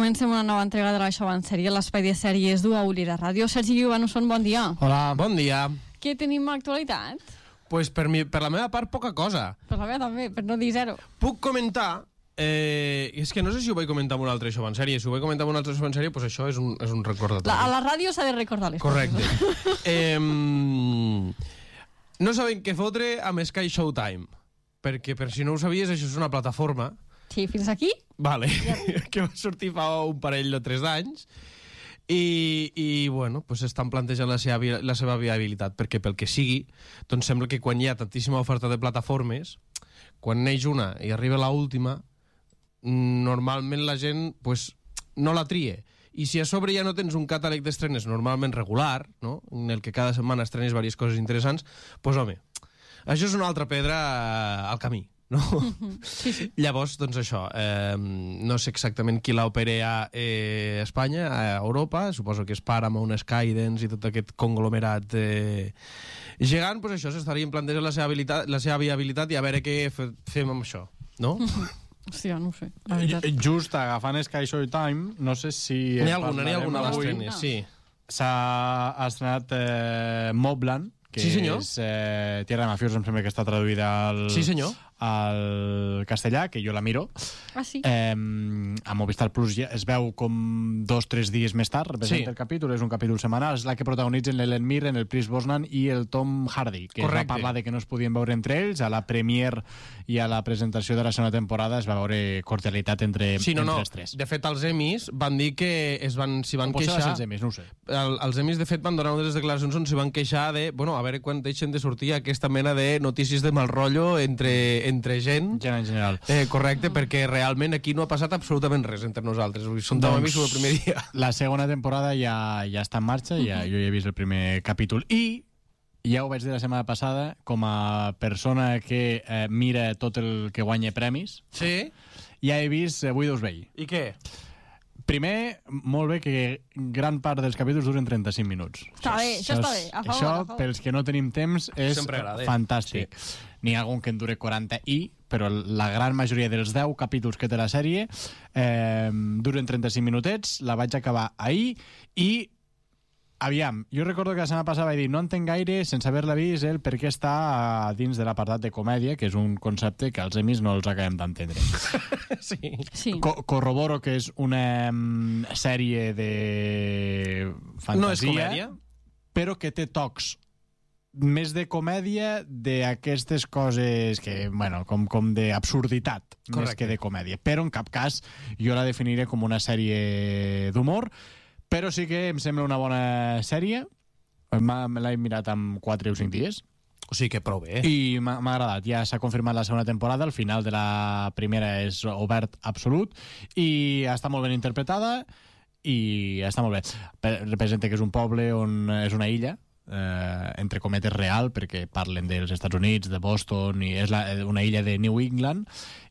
Comencem una nova entrega de l'Això va en sèrie, l'espai de sèries d'U a Ulira Ràdio. Sergi Guibanusson, bon dia. Hola, bon dia. Què tenim a l'actualitat? Pues per la meva part, poca cosa. Per la meva també, per no dir zero. Puc comentar... és que no sé si ho vaig comentar en un altre Això va en sèrie. Si ho vaig comentar en un altre Això va en sèrie, pues això és un recordatori. A la ràdio s'ha de recordar les Correcte. coses. No sabem què fotre amb Sky Showtime, perquè per si no ho sabies, això és una plataforma... Sí, fins aquí? Vale, que va sortir fa un parell o 3 d'anys i bueno, pues estan plantejant la seva viabilitat, perquè pel que sigui, doncs sembla que quan hi ha tantíssima oferta de plataformes, quan neix una i arriba l'última, normalment la gent pues, no la trie. I si a sobre ja no tens un catàleg d'estrenes normalment regular, no? En el que cada setmana estrenes diverses coses interessants, pues home, això és una altra pedra al camí. No? Sí, sí. Llavors, doncs això, no sé exactament qui l'opera a Espanya, a Europa, suposo que és Paramount, Skydance i tot aquest conglomerat gegant, doncs això s'estarien plantejant la seva viabilitat i a veure què fem amb això, no? Hòstia, no ho sé. Just agafant Sky Showtime, no sé si... N'hi ha alguna d'estrenes, sí. S'ha estrenat Mobland, que sí, senyor. És Tierra de Mafiosos, em sembla que està traduïda sí, senyor. al castellà, que jo la miro. Ah, sí? A Movistar Plus ja es veu com 2 o 3 dies més tard, representa el capítol, és un capítol setmanal, és la que protagonitzen l'Ellen Mirren, el Pierce Brosnan i el Tom Hardy, que es va parlar de que no es podien veure entre ells, a la premiere i a la presentació de la segona temporada es va veure cordialitat entre els tres. De fet, els Emmys van dir que s'hi van queixar... Els Emmys, no ho sé. Els Emmys, de fet, van donar unes declaracions on s'hi van queixar de, bueno, a veure quan deixen de sortir aquesta mena de notícies de mal rotllo entre gent en general. Correcte, perquè realment aquí no ha passat absolutament res entre nosaltres. Som tan amics el primer dia. La segona temporada ja està en marxa, jo ja he vist el primer capítol i ja ho vaig dir la setmana passada, com a persona que mira tot el que guanya premis, sí? Ja he vist Widow's Bay. I què? Primer, molt bé que gran part dels capítols duren 35 minuts. Està bé, això està bé. A favor, això, pels que no tenim temps, és fantàstic. Sí. N'hi ha algun que en dure 40 però la gran majoria dels 10 capítols que té la sèrie duren 35 minutets, la vaig acabar ahir i aviam, jo recordo que la setmana passada vaig dir no entenc gaire, sense haver-la vist, el per què està dins de l'apartat de comèdia, que és un concepte que als Emmys no els acabem d'entendre. Sí. Corroboro que és una sèrie de fantasia, no és comèdia, però que té tocs més de comèdia, d'aquestes coses que, bueno, com d'absurditat, més que de comèdia. Però en cap cas jo la definiré com una sèrie d'humor, però sí que em sembla una bona sèrie. Me l'he mirat en 4 o 5 dies. O sigui que prou bé. I m'ha agradat. Ja s'ha confirmat la segona temporada, el final de la primera és obert absolut i està molt ben interpretada i està molt bé. Representa que és un poble on és una illa, entre cometes real, perquè parlen dels Estats Units, de Boston, i és una illa de New England,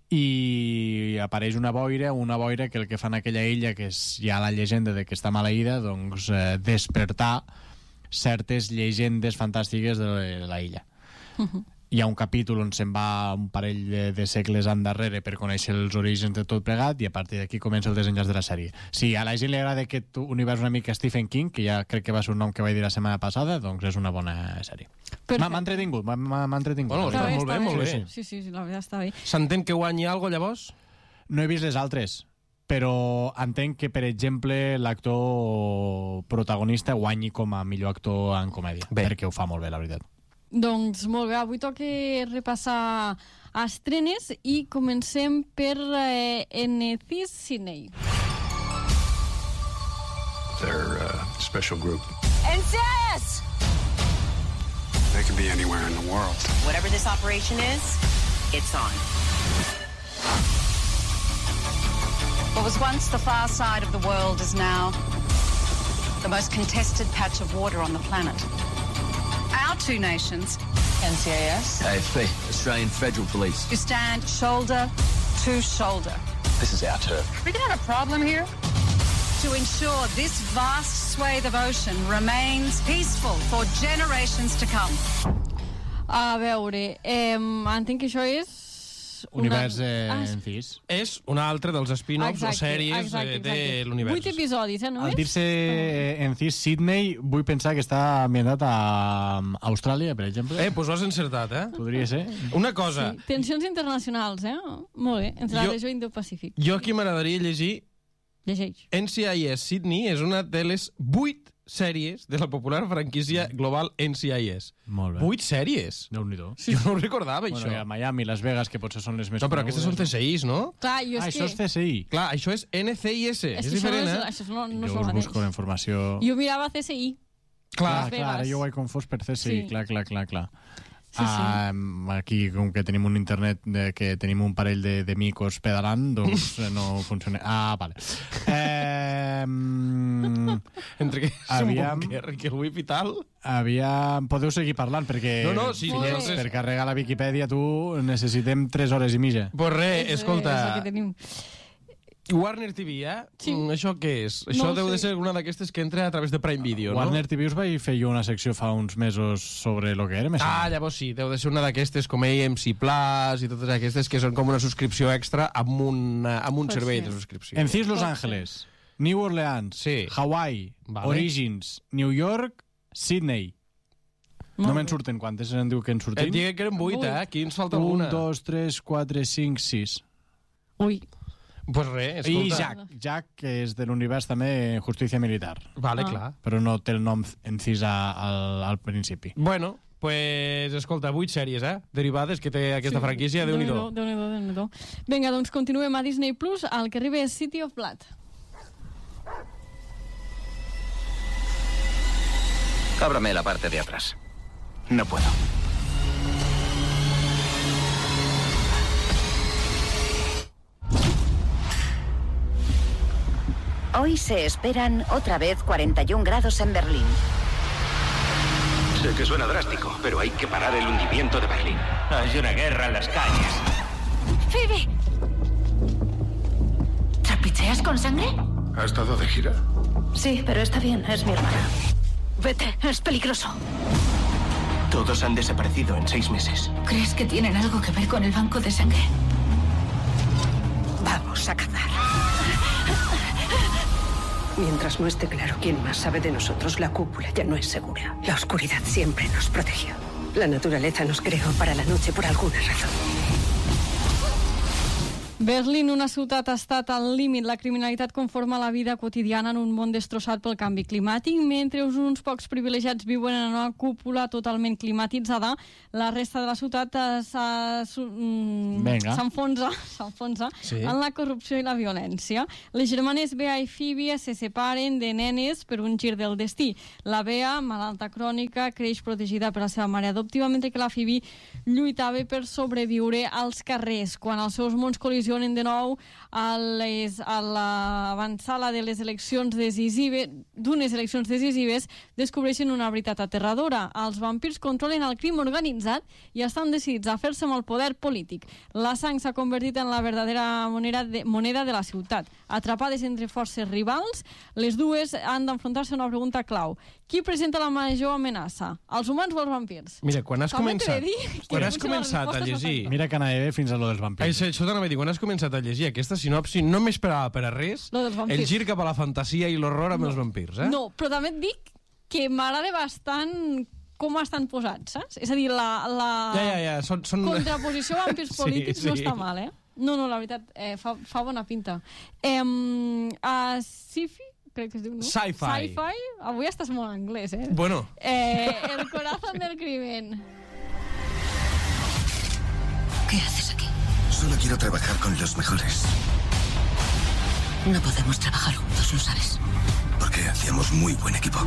i apareix una boira que el que fa en aquella illa, que hi ha la llegenda de que està maleïda, doncs despertar certes llegendes fantàstiques de la illa. Hi ha un capítol on se'n va un parell de segles endarrere per conèixer els orígens de tot plegat i a partir d'aquí comença el desenllaç de la sèrie. Si a la gent li agrada aquest univers una mica Stephen King, que ja crec que va ser un nom que vaig dir la setmana passada, doncs és una bona sèrie. M'ha entretingut, Bueno, està molt bé. Sí, la veritat està bé. S'entén que guanyi alguna cosa, llavors? No he vist les altres, però entenc que, per exemple, l'actor protagonista guanyi com a millor actor en comèdia, perquè ho fa molt bé, la veritat. Doncs molt bé, avui toca repassar estrenes i comencem per NCIS Cine. They're a special group. NCIS! They could be anywhere in the world. Whatever this operation is, it's on. What was once the far side of the world is now the most contested patch of water on the planet. Our two nations, NCIS, AFP, Australian Federal Police, who stand shoulder to shoulder. This is our turf. We can have a problem here. To ensure this vast swathe of ocean remains peaceful for generations to come. A veure, entenc que això és Univers Encis. És un altre dels spin-offs o sèries de l'univers. 8 episodis, només? Al dir-se Encis Sydney, vull pensar que està ambientat a Austràlia, per exemple. Doncs ho has encertat, Podria ser. Una cosa. Sí. Tensions internacionals, Molt bé, entre la regió Indo-Pacífic. Jo aquí m'agradaria llegir... Llegeix. NCIS Sydney és una de les 8 sèries de la popular franquícia global NCIS. Molt bé. 8 sèries? Déu-n'hi-do. Jo no ho recordava, això. Bueno, Miami, Las Vegas, que potser són les més No, però aquestes són TCIs, no? Clar, jo això és CSI. Clar, això és NCIS. És diferent, Això no Jo són us mateix. busco la informació... Jo mirava CSI. Clar, Las Vegas. jo ho he confós per CSI. Sí. Clar. Sí. Aquí, com que tenim un internet que tenim un parell de micos pedalant, doncs no funciona. Vale. Entre que és un bunker i que el whip i tal... Podeu seguir parlant, perquè No, sí, per carregar la Viquipèdia necessitem 3 hores i mitja. Pues res, escolta... És el que tenim. Warner TV, Sí. Això què és? Això No deu sé. de ser una d'aquestes que entra a través de Prime Video, no? Warner TV us vaig fer jo una secció fa uns mesos sobre lo que era, Llavors sí, deu de ser una d'aquestes com AMC Plus i totes aquestes que són com una subscripció extra amb un servei de subscripció. Encis Los Angeles, New Orleans, Sí. Hawaii, Vale. Origins, New York, Sydney. No me'n surten quantes, em diu que en surtin? Et digué que eren 8, Aquí ens falta 1, alguna. 2, 3, 4, 5, 6. Ui. Pues res, I escolta. Jack, que és de l'univers també Justícia Militar. Vale, clar. Però no té el nom Encis al principi. Bueno, pues, escolta, 8 sèries, derivades que té aquesta franquícia, Déu-n'hi-do. Déu-n'hi-do. Vinga, doncs continuem a Disney Plus. El que arriba és City of Blood. Ábrame la parte de atrás. No puedo. Hoy se esperan otra vez 41 grados en Berlín. Sé que suena drástico, pero hay que parar el hundimiento de Berlín. Hay una guerra en las calles. ¡Phoebe! ¿Trapicheas con sangre? ¿Ha estado de gira? Sí, pero está bien, es mi hermana. Vete, es peligroso. Todos han desaparecido en 6 meses. ¿Crees que tienen algo que ver con el banco de sangre? Vamos a cazar. Mientras no esté claro quién más sabe de nosotros, la cúpula ya no es segura. La oscuridad siempre nos protegió. La naturaleza nos creó para la noche por alguna razón. Berlín, una ciutat, ha estat al límit. La criminalitat conforma la vida quotidiana en un món destrossat pel canvi climàtic. Mentre uns pocs privilegiats viuen en una cúpula totalment climatitzada, la resta de la ciutat s'enfonsa en la corrupció i la violència. Les germanes Bea i Phoebe se separen de nenes per un gir del destí. La Bea, malalta crònica, creix protegida per la seva mare adoptiva, mentre que la Phoebe lluitava per sobreviure als carrers. Quan els seus mons col·lisionen de nou a l'avançada de les eleccions d'unes eleccions decisives, descobreixen una veritat aterradora. Els vampirs controlen el crim organitzat i estan decidits a fer-se amb el poder polític. La sang s'ha convertit en la verdadera moneda de la ciutat. Atrapades entre forces rivals, les dues han d'enfrontar-se a una pregunta clau. Qui presenta la major amenaça? Els humans o els vampirs? Mira, quan has començat a llegir... Mira que anava bé fins a lo dels vampirs. Això t'anava a dir, quan has començat a llegir aquesta sinopsi, no m'esperava per a res el gir cap a la fantasia i l'horror amb els vampirs, No, però també et dic que m'agrada bastant com estan posats, saps? És a dir, la contraposició a vampirs polítics no està mal, No, la veritat, fa bona pinta. Sci-fi? Crec que es diu, no? Sci-fi. Avui estàs molt anglès, Bueno. El corazón del crimen. ¿Qué haces aquí? Solo quiero trabajar con los mejores. No podemos trabajar juntos, lo sabes. Porque hacíamos muy buen equipo.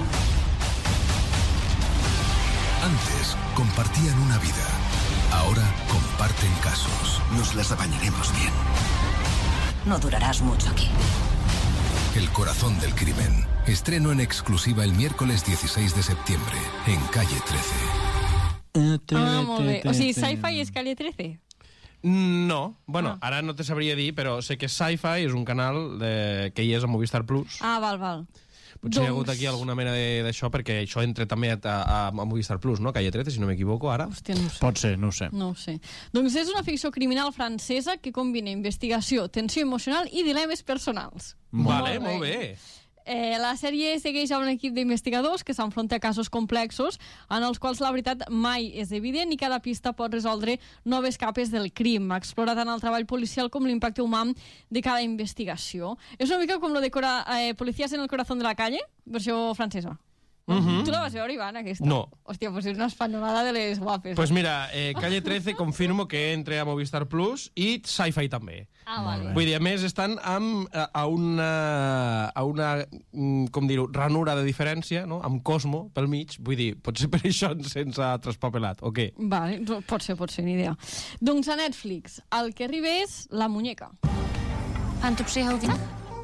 Antes compartían una vida. Ahora comparten casos. Nos las apañaremos bien. No durarás mucho aquí. El corazón del crimen. Estreno en exclusiva el miércoles 16 de septiembre en Calle 13. Molt bé. O sigui, Sci-Fi és Calle 13? No. Bueno, ara no te sabria dir, però sé que Sci-Fi és un canal que hi és a Movistar Plus. Val. Potser hi ha hagut aquí alguna mena d'això, perquè això entra també a Movistar Plus, no? Calle 13, si no m'equivoco, ara. Hòstia, no ho sé. Pot ser, no ho sé. No ho sé. Doncs és una ficció criminal francesa que combina investigació, tensió emocional i dilemes personals. Vale, molt bé. La sèrie segueix a un equip d'investigadors que s'enfronta a casos complexos en els quals la veritat mai és evident i cada pista pot resoldre noves capes del crim. Explora tant el treball policial com l'impacte humà de cada investigació. És una mica com lo de Policías en el corazón de la calle, versió francesa. Tu la vas veure, Ivan, aquesta? No. Hòstia, pues és una espanolada de les guapes. Pues mira, Calle 13 confirmo que entre a Movistar Plus i Sci-Fi també. Vale. Vull dir, a més, estan a una com dir-ho, ranura de diferència, no? Amb Cosmo pel mig. Vull dir, potser per això se'ns ha traspapelat, o què? Vale, pot ser, ni idea. Doncs a Netflix, el que arriba és La muñeca. Pan tu przyjechał wina?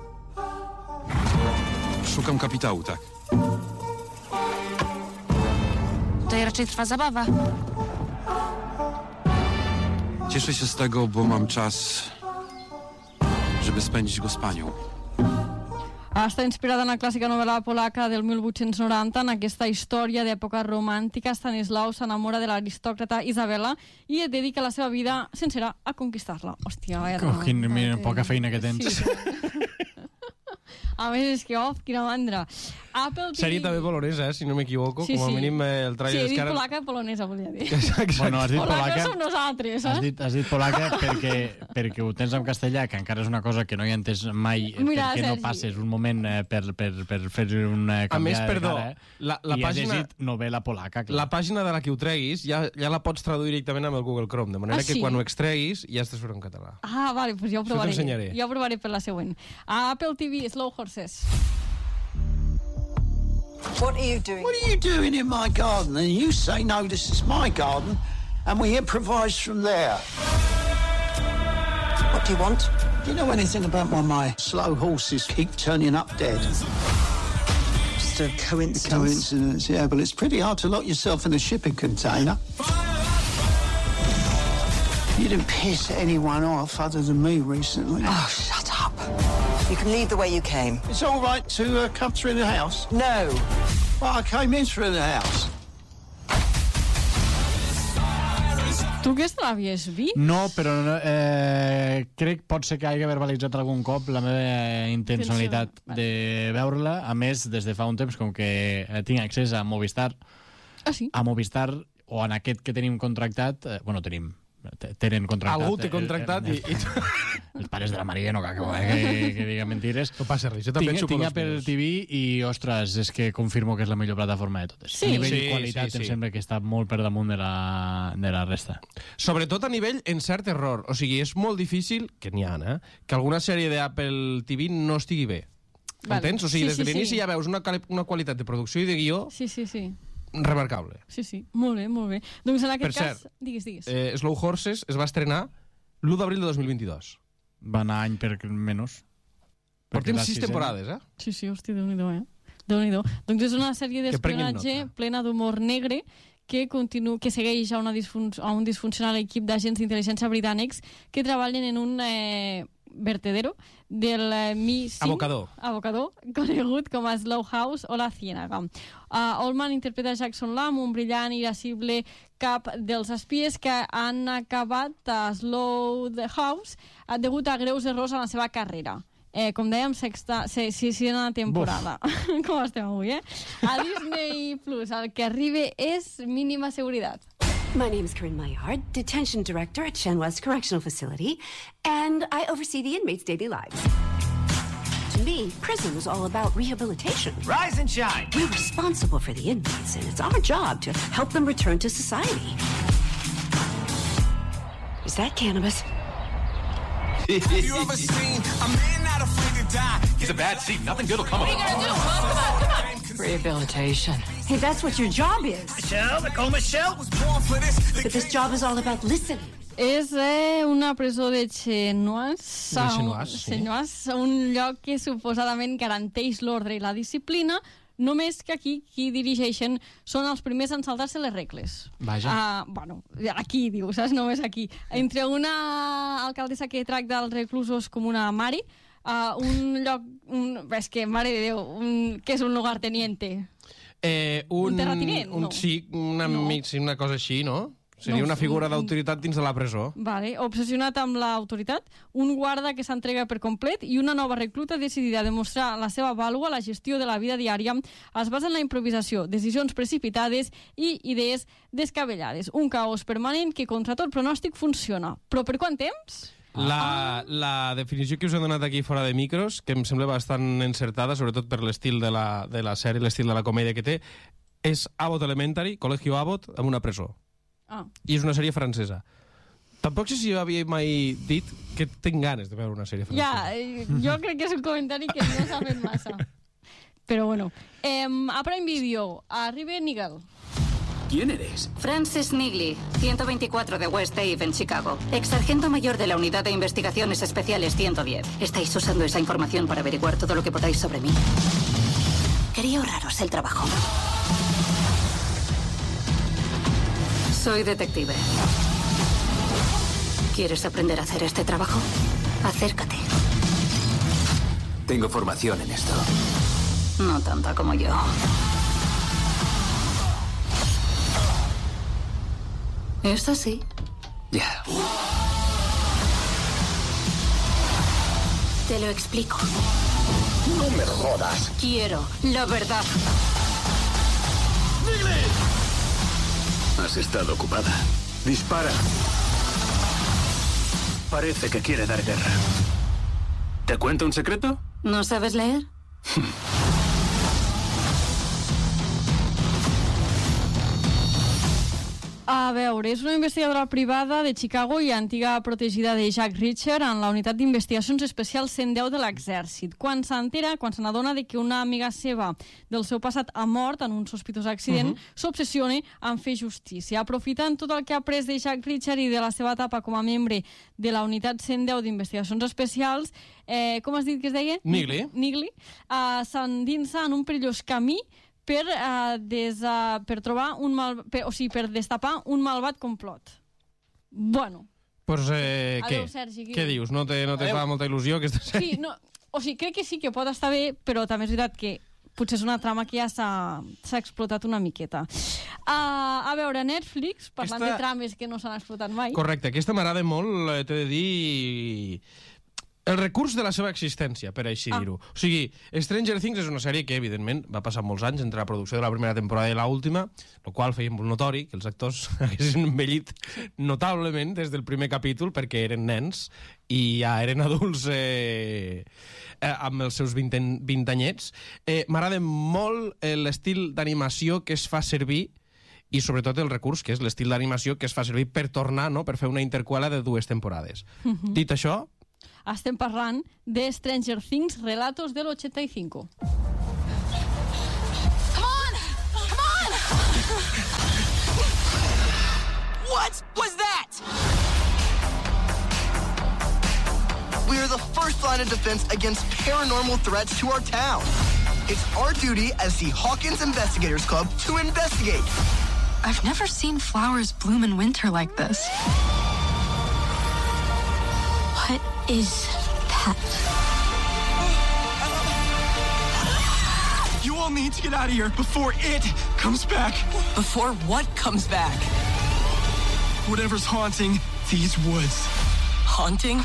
Szukam kapitału, tak. Tutaj raczej trwa zabawa. Cieszę się z tego, bo mam czas, żeby spędzić go z panią. Està inspirada en la clàssica novel·la polaca del 1890. En aquesta història d'època romàntica, Stanislau s'enamora de l'aristòcrata Isabella i et dedica la seva vida sencera a conquistar-la. Hòstia, poca feina que tens. Sí. A més, és que, quina mandra. Apple TV... Sèrie també polonesa, si no m'equivoco. Sí, com a sí. mínim el trailer... Sí, he dit polaca, polonesa, volia dir. Bueno, has dit Polaca polaca... som nosaltres, Has dit polaca perquè ho tens en castellà, que encara és una cosa que no hi he entès mai, Mira, perquè no Sergi, passes un moment per fer una A més, canviada perdó, de cara, la i has pàgina... llegit novel·la polaca. Clar. La pàgina de la que ho treguis ja la pots traduir directament amb el Google Chrome, de manera que quan ho extreguis ja estàs fent en català. Vale, doncs ja ho provaré. t'ensenyaré. Ja ho provaré per la següent. A Apple TV, Slow Horses. What are you doing? What are you doing in my garden? And you say, no, this is my garden, and we improvise from there. What do you want? Do you know anything about why my slow horses keep turning up dead? Just a coincidence. Coincidence, yeah, but it's pretty hard to lock yourself in a shipping container. You didn't piss anyone off other than me recently. Oh, shut up. You can leave the way you came. It's all right to come through the house? No. Well, I came in through the house. Tu aquesta l'havies vist? No, però crec pot ser que hagi verbalitzat algun cop la meva intencionalitat de veure-la. A més, des de fa un temps, com que tinc accés a Movistar, a Movistar, o en aquest que tenim contractat, tenen contractat. Algú té contractat i... Els pares de la Maria no cal que diga mentires. No passa res, jo també xupo tinc els Apple meus. TV i, ostres, és que confirmo que és la millor plataforma de totes. Sí. A nivell de Sí, qualitat sí. em sembla que està molt per damunt de la resta. Sobretot a nivell en cert error. O sigui, és molt difícil, que n'hi ha, que alguna sèrie d'Apple TV no estigui bé. Vale. Entens? O sigui, Sí, des de sí, l'inici sí. ja veus una qualitat de producció i de guió Sí. remarcable. Sí. Molt bé. Doncs en aquest Per cert, cas... Digues. Slow Horses es va estrenar l'1 d'abril de 2022. Va anar any per menys. Portem 6 temporades, Sí, hòstia, Déu-n'hi-do, Déu-n'hi-do. Doncs és una sèrie d'espionatge plena d'humor negre que segueix a un disfuncional equip d'agents d'intel·ligència britànics que treballen en un vertedero del abocador, conegut com a Slough House o la Ciénaga. Oldman interpreta Jackson Lamb, un brillant i irascible cap dels espies que han acabat a Slough House degut a greus errors en la seva carrera. Com dèiem, sisena temporada. Com estem avui, A Disney Plus, el que arriba és Mínima Seguretat. My name is Corinne Maillard, Detention Director at Shen West Correctional Facility, and I oversee the inmates' daily lives. To me, prison was all about rehabilitation. Rise and shine! We're responsible for the inmates, and it's our job to help them return to society. Is that cannabis? Have you ever seen a man not afraid to die? It's a bad seat. Nothing good will come of it. What are you gonna do? Come on! Rehabilitation. Hey, that's what your job is. Michelle, they call Michelle. Was born for this. But this job is all about listening. És una presó de Chenois, un lloc que suposadament garanteix l'ordre i la disciplina, només que aquí qui dirigeixen són els primers en saltar-se les regles. Vaja. Aquí, diu, saps? Només aquí. Entre una alcaldessa que tracta els reclusos com una mare, un lloc... és que, mare de Déu, què és un lugarteniente? Un terratinent? No. Sí, una cosa així, no? Seria una figura d'autoritat dins de la presó. Vale, obsessionat amb l'autoritat, un guarda que s'entrega per complet i una nova recluta decidida a demostrar la seva vàlua a la gestió de la vida diària es basa en la improvisació, decisions precipitades i idees descabellades. Un caos permanent que contra tot pronòstic funciona. Però per quant temps? La definició que us he donat aquí fora de micros, que em sembla bastant encertada, sobretot per l'estil de la sèrie, l'estil de la comèdia que té, és Abbott Elementary, Col·legio Abbott, en una presó. I és una sèrie francesa. Tampoc sé si jo havia mai dit que tinc ganes de veure una sèrie francesa. Jo crec que és un comentari que no s'ha fet massa. Pero bueno. A Prime Video, arriba Nigel. ¿Quién eres? Francis Nigley, 124 de West Ave, en Chicago. Ex sargento mayor de la Unidad de Investigaciones Especiales 110. Estáis usando esa información para averiguar todo lo que podáis sobre mí. Quería ahorraros el trabajo. Soy detective. ¿Quieres aprender a hacer este trabajo? Acércate. Tengo formación en esto. No tanta como yo. ¿Es así? Ya. Te lo explico. No me jodas. Quiero la verdad. Has estado ocupada. Dispara. Parece que quiere dar guerra. ¿Te cuento un secreto? ¿No sabes leer? A veure, és una investigadora privada de Chicago i antiga protegida de Jack Reacher en la unitat d'investigacions especials 110 de l'exèrcit. Quan se n'adona de que una amiga seva del seu passat ha mort en un sospitós accident, s'obsessiona en fer justícia. Aprofitant tot el que ha après de Jack Reacher i de la seva etapa com a membre de la unitat 110 d'investigacions especials, com has dit que es deia? Nigley. S'endinsa en un perillós camí per destapar un malvat complot. Bueno. Pues, què? Sergi, què dius? No te fa molta il·lusió aquesta sèrie? Sí, crec que sí que pot estar bé, però també és veritat que potser és una trama que ja s'ha explotat una miqueta. A veure, Netflix, parlant de trames que no s'han explotat mai... Correcte, aquesta m'agrada molt, t'he de dir... El recurs de la seva existència, per així dir-ho. O sigui, Stranger Things és una sèrie que, evidentment, va passar molts anys entre la producció de la primera temporada i l'última, el qual feia molt notori que els actors haguessin envellit notablement des del primer capítol perquè eren nens i ja eren adults amb els seus 20 anyets. M'agrada molt l'estil d'animació que es fa servir i sobretot el recurs, que és l'estil d'animació que es fa servir per tornar, no?, per fer una interquela de 2 temporades. Dit això... Estem parlant de Stranger Things, Relatos del 85. Come on! What was that? We are the first line of defense against paranormal threats to our town. It's our duty as the Hawkins Investigators Club to investigate. I've never seen flowers bloom in winter like this. What is that? You all need to get out of here before it comes back. Before what comes back? Whatever's haunting these woods. Haunting?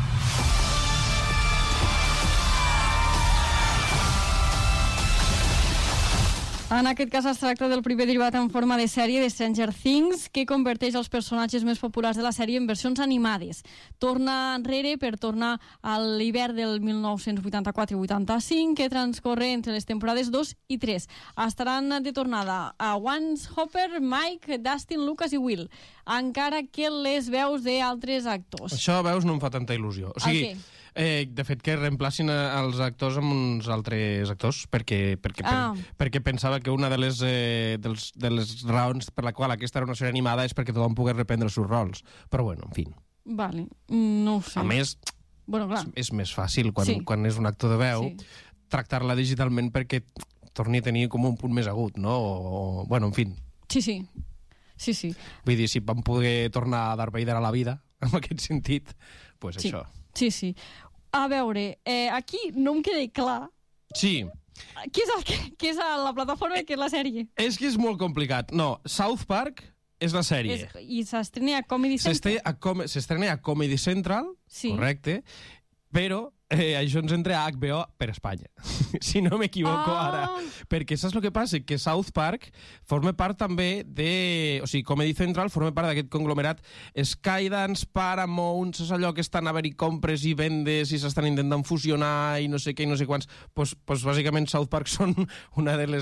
En aquest cas es tracta del primer derivat en forma de sèrie de Stranger Things que converteix els personatges més populars de la sèrie en versions animades. Torna enrere per tornar a l'hivern del 1984 i 85 que transcorre entre les temporades 2 i 3. Estaran de tornada a Vance, Hopper, Mike, Dustin, Lucas i Will, encara que les veus d'altres actors. Això, veus, no em fa tanta il·lusió. O sigui, de fet, que reemplacin els actors amb uns altres actors perquè pensava que una de les raons per la qual aquesta era una sèrie animada és perquè tothom pogués reprendre els seus rols. Però bueno, en fi. Vale, no ho sé. A més, és més fàcil quan és un actor de veu tractar-la digitalment perquè torni a tenir com un punt més agut, no? Bueno, en fi. Sí. Vull dir, si vam poder tornar a Darth Vader a la vida, en aquest sentit, doncs això. Sí. A veure, aquí no em queda clar. Sí. Què és la plataforma i què és la sèrie? És que és molt complicat. No, South Park és la sèrie. I s'estrena a Comedy Central. S'estrena a Comedy Central, correcte, però això ens entra a HBO per Espanya, si no m'equivoco ara. Perquè saps el que passa? Que South Park forma part també de... O sigui, Comedy Central forma part d'aquest conglomerat Skydance, Paramount, saps allò que estan a haver-hi compres i vendes i s'estan intentant fusionar i no sé què i no sé quants. Pues bàsicament South Park són una de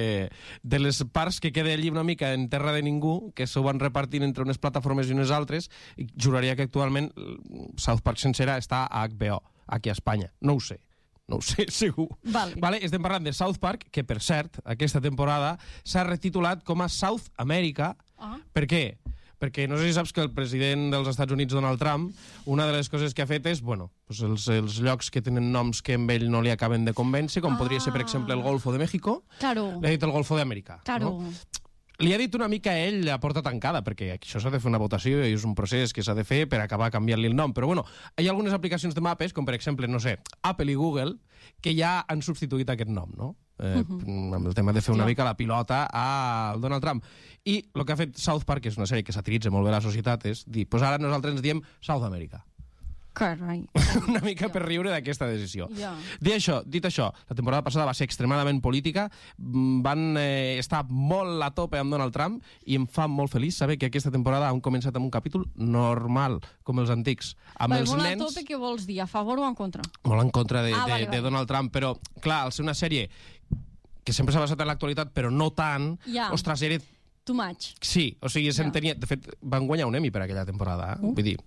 les parts que queda allí una mica en terra de ningú, que s'ho van repartint entre unes plataformes i unes altres, i juraria que actualment South Park sencera està a HBO, aquí a Espanya. No ho sé, segur. Vale, estem parlant de South Park, que, per cert, aquesta temporada s'ha retitulat com a South America. Per què? Perquè no sé si saps que el president dels Estats Units, Donald Trump, una de les coses que ha fet és, els llocs que tenen noms que amb ell no li acaben de convèncer, com podria ser, per exemple, el Golfo de México, li ha dit el Golfo d'Amèrica. Claro. Li ha dit una mica a ell a porta tancada, perquè això s'ha de fer una votació i és un procés que s'ha de fer per acabar canviant-li el nom. Però bueno, hi ha algunes aplicacions de mapes, com per exemple, no sé, Apple i Google, que ja han substituït aquest nom, no? Amb el tema de fer una mica la pilota al Donald Trump. I el que ha fet South Park, que és una sèrie que satiritza molt bé la societat, és dir, doncs ara nosaltres ens diem South America. Carai. Una mica per riure d'aquesta decisió. Dit això, la temporada passada va ser extremadament política, van estar molt a tope amb Donald Trump i em fa molt feliç saber que aquesta temporada han començat amb un capítol normal, com els antics. Amb els molt nens... a tope, què vols dir? A favor o en contra? Molt en contra de Donald Trump, però clar, al ser una sèrie que sempre s'ha basat en l'actualitat, però no tant, ostres, era... Too much. Sí, o sigui, s'entenia... De fet, van guanyar un Emmy per aquella temporada, vull dir...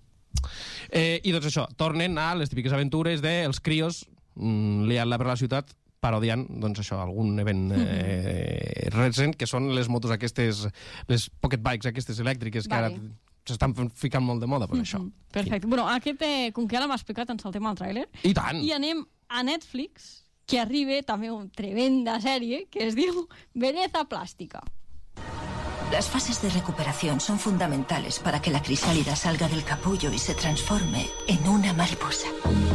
I doncs això, tornen a les típiques aventures dels crios liant-la per la ciutat parodiant, doncs això, algun event recent, que són les motos aquestes, les pocket bikes aquestes elèctriques que ara s'estan ficant molt de moda, doncs això. Perfecte. Bueno, aquest, com que ara m'ha explicat, ens saltem al tràiler. I tant! I anem a Netflix, que arriba també una tremenda sèrie que es diu Belleza Plástica. Las fases de recuperación son fundamentales para que la crisálida salga del capullo y se transforme en una mariposa.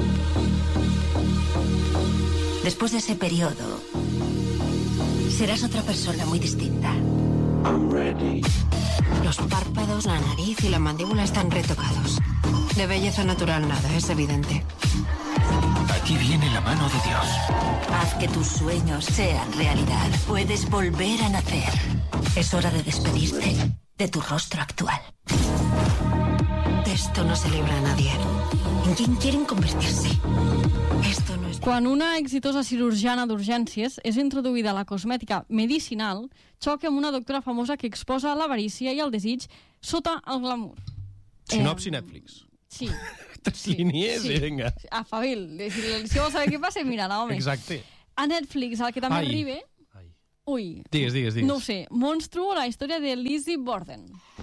Después de ese periodo, serás otra persona muy distinta. I'm ready. Los párpados, la nariz y la mandíbula están retocados. De belleza natural nada, es evidente. Aquí viene la mano de Dios. Haz que tus sueños sean realidad. Puedes volver a nacer. Es hora de despedirte de tu rostro actual. De esto no se libra a nadie. ¿En quién quieren convertirse? Esto no es... Quan una exitosa cirurgiana d'urgències és introduïda a la cosmètica medicinal, xoca amb una doctora famosa que exposa l'avarícia i el desig sota el glamour. Sinopsi Netflix. Sí. Tres línies i vinga. A Fabil. Si vols saber què passa, mira-la, home. Exacte. A Netflix, el que també arriba... Ui. Digues. No ho sé. Monstru, la història de Lizzie Borden.